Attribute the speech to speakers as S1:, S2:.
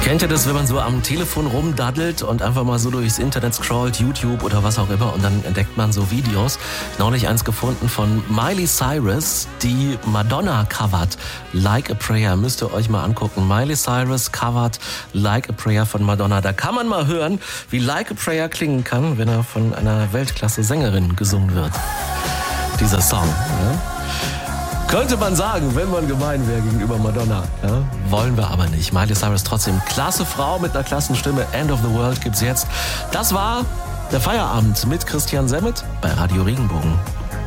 S1: Kennt ihr das, wenn man so am Telefon rumdaddelt und einfach mal so durchs Internet scrollt, YouTube oder was auch immer, und dann entdeckt man so Videos? Neulich eins gefunden von Miley Cyrus, die Madonna covert, Like a Prayer. Müsst ihr euch mal angucken. Miley Cyrus covert Like a Prayer von Madonna. Da kann man mal hören, wie Like a Prayer klingen kann, wenn er von einer Weltklasse-Sängerin gesungen wird. Dieser Song, ja? Könnte man sagen, wenn man gemein wäre gegenüber Madonna. Ja? Wollen wir aber nicht. Miley Cyrus trotzdem klasse Frau mit einer klassen Stimme. End of the World gibt's jetzt. Das war der Feierabend mit Christian Semmet bei Radio Regenbogen.